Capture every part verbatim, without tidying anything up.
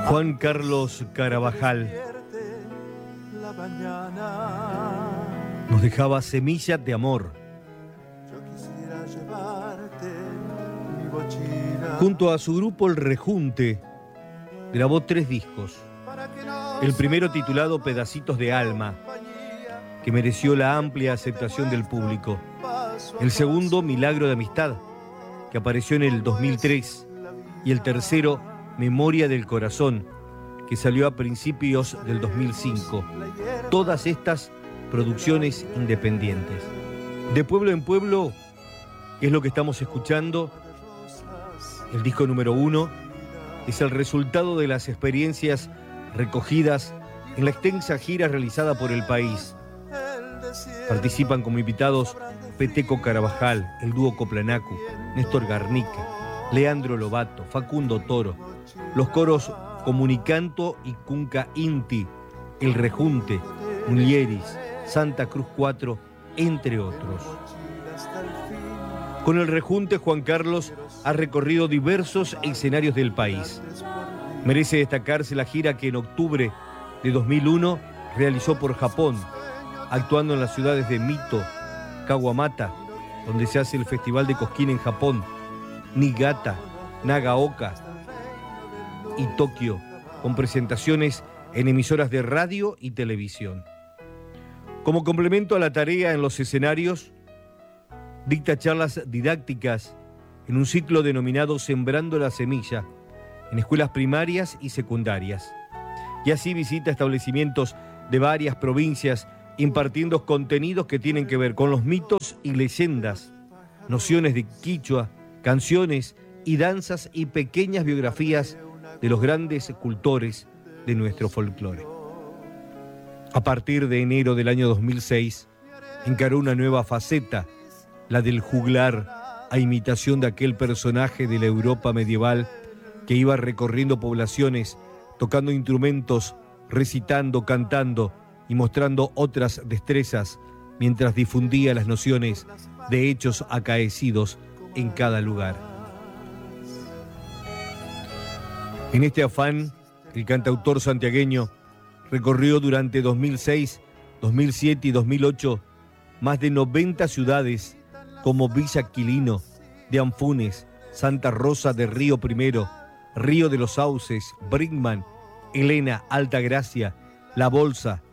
Juan Carlos Carabajal nos dejaba semillas de amor. Junto a su grupo El Rejunte, grabó tres discos. El primero, titulado Pedacitos de Alma, que mereció la amplia aceptación del público. El segundo, Milagro de Amistad, que apareció en el dos mil tres. Y el tercero, Memoria del Corazón, que salió a principios del dos mil cinco. Todas estas producciones independientes. De pueblo en pueblo es lo que estamos escuchando. El disco número uno es el resultado de las experiencias recogidas en la extensa gira realizada por el país. Participan como invitados Peteco Carabajal, el dúo Coplanacu, Néstor Garnica, Leandro Lobato, Facundo Toro, los coros Comunicanto y Cunca Inti, El Rejunte, Mulieris, Santa Cruz cuatro, entre otros. Con El Rejunte, Juan Carlos ha recorrido diversos escenarios del país. Merece destacarse la gira que en octubre de dos mil uno realizó por Japón, actuando en las ciudades de Mito, Kawamata, donde se hace el Festival de Cosquín en Japón, Niigata, Nagaoka y Tokio, con presentaciones en emisoras de radio y televisión. Como complemento a la tarea en los escenarios, dicta charlas didácticas en un ciclo denominado Sembrando la Semilla, en escuelas primarias y secundarias. Y así visita establecimientos de varias provincias impartiendo contenidos que tienen que ver con los mitos y leyendas, nociones de quichua, canciones y danzas y pequeñas biografías de los grandes cultores de nuestro folclore. A partir de enero del año dos mil seis, encaró una nueva faceta, la del juglar, a imitación de aquel personaje de la Europa medieval que iba recorriendo poblaciones, tocando instrumentos, recitando, cantando y mostrando otras destrezas mientras difundía las nociones de hechos acaecidos en cada lugar. En este afán, el cantautor santiagueño recorrió durante dos mil seis, dos mil siete y dos mil ocho más de noventa ciudades como Villa Quilino, de Anfunes, Santa Rosa de Río Primero, Río de los Sauces, Brinkman, Elena, Altagracia, La Bolsa.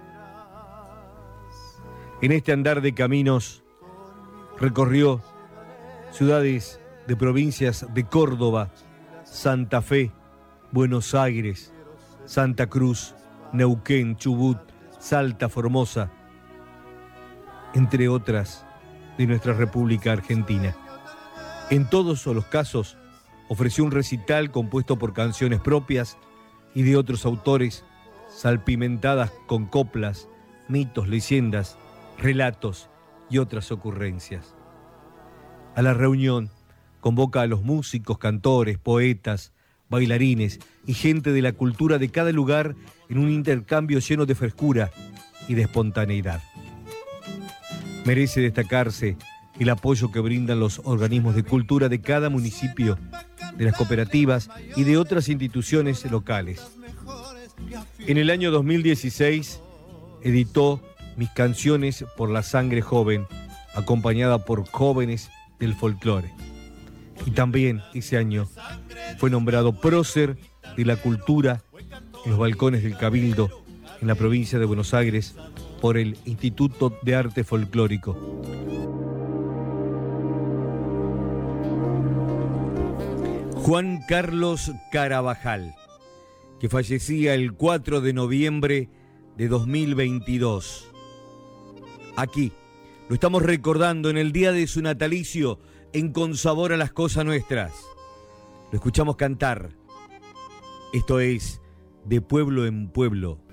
En este andar de caminos recorrió ciudades de provincias de Córdoba, Santa Fe, Buenos Aires, Santa Cruz, Neuquén, Chubut, Salta, Formosa, entre otras de nuestra República Argentina. En todos los casos ofreció un recital compuesto por canciones propias y de otros autores, salpimentadas con coplas, mitos, leyendas, relatos y otras ocurrencias. A la reunión convoca a los músicos, cantores, poetas, bailarines y gente de la cultura de cada lugar en un intercambio lleno de frescura y de espontaneidad. Merece destacarse el apoyo que brindan los organismos de cultura de cada municipio, de las cooperativas y de otras instituciones locales. En el año dos mil dieciséis editó Mis canciones por la sangre joven, acompañada por jóvenes del folclore. Y también ese año fue nombrado prócer de la cultura en los balcones del Cabildo, en la provincia de Buenos Aires, por el Instituto de Arte Folclórico. Juan Carlos Carabajal, que fallecía el cuatro de noviembre de dos mil veintidós. Aquí lo estamos recordando en el día de su natalicio en Con Sabor a las Cosas Nuestras. Lo escuchamos cantar. Esto es De Pueblo en Pueblo.